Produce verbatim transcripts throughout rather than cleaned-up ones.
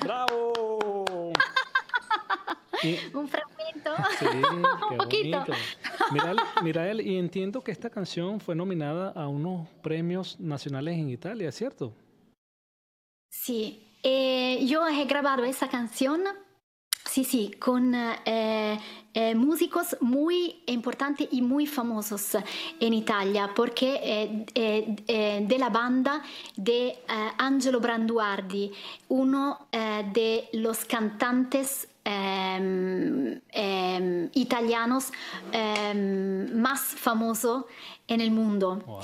¡Bravo! Y, Un fragmento. sí, qué Un poquito. bonito. Mirael, Mirael, y entiendo que esta canción fue nominada a unos premios nacionales en Italia, ¿cierto? Sí, eh, yo he grabado esa canción, sí, sí, con eh, eh, músicos muy importantes y muy famosos en Italia, porque eh, eh, eh, de la banda de eh, Angelo Branduardi, uno eh, de los cantantes eh, eh, italianos eh, más famosos en el mundo. Wow.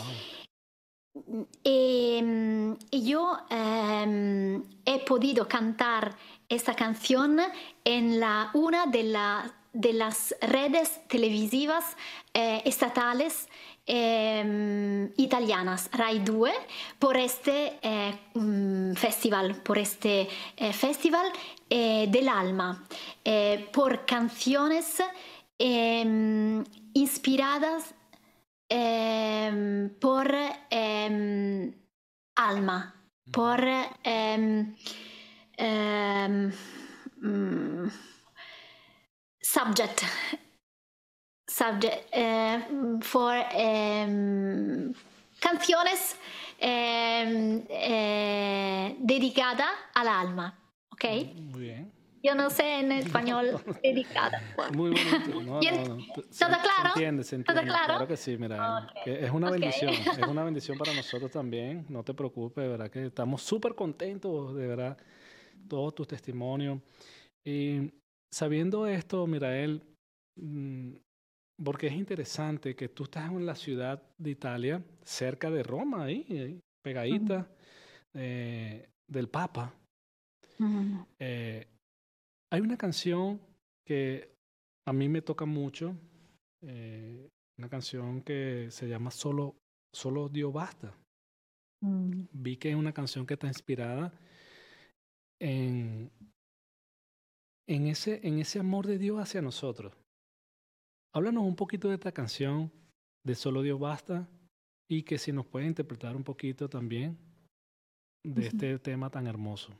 E, y yo eh, he podido cantar esta canción en la, una de, la, de las redes televisivas eh, estatales eh, italianas, Rai due, por este eh, festival, por este eh, festival eh, del alma, eh, por canciones eh, inspiradas Eh, por eh, alma, por eh, eh, mm, subject, subject eh, for eh, canciones eh, eh, dedicadas al alma, ¿ok? Muy bien. Yo no sé en español dedicada. Muy bonito. No, Bien. no, no. Se, ¿Todo claro? se entiende, se ¿Todo entiende. claro? Claro que sí, mira. Ok. Que es una Ok. bendición. Es una bendición para nosotros también. No te preocupes, de verdad que estamos súper contentos, de verdad, todos tus testimonios. Y sabiendo esto, Mirael, mm, porque es interesante que tú estás en la ciudad de Italia, cerca de Roma, ahí, ahí, pegadita, eh, del Papa. Mm. Eh, hay una canción que a mí me toca mucho, eh, una canción que se llama Solo, Solo Dios Basta. Mm. Vi que es una canción que está inspirada en, en, ese, en ese amor de Dios hacia nosotros. Háblanos un poquito de esta canción, de Solo Dios Basta, y que si nos puede interpretar un poquito también de este tema tan hermoso.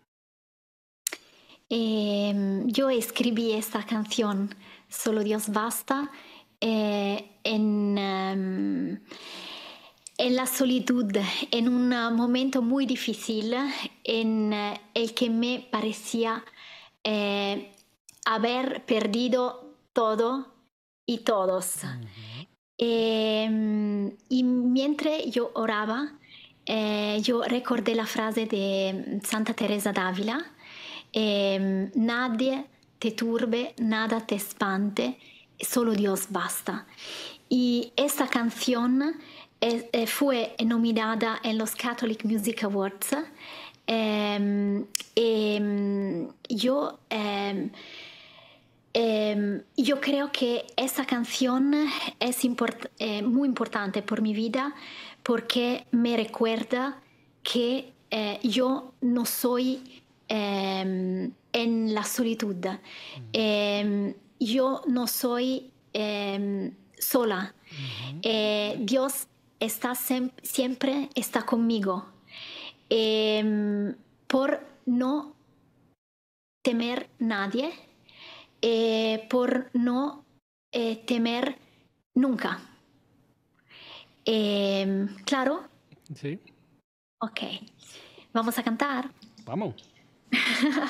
Eh, yo escribí esta canción, Solo Dios Basta, eh, en, um, en la solitud, en un momento muy difícil en eh, el que me parecía eh, haber perdido todo y todos. Uh-huh. Eh, y mientras yo oraba, eh, yo recordé la frase de Santa Teresa d'Ávila. Eh, nadie te turbe, nada te espante, solo Dios basta. Y esta canción eh, eh, fue nominada en los Catholic Music Awards. Eh, eh, yo, eh, eh, yo creo que esta canción es import- eh, muy importante por mi vida porque me recuerda que eh, yo no soy Eh, en la solitud. Mm. Eh, yo no soy eh, sola. Uh-huh. Eh, Dios está sem- siempre está conmigo. Eh, por no temer nadie, eh, por no eh, temer nunca. Eh, ¿Claro? Sí. Ok. Vamos a cantar. Vamos.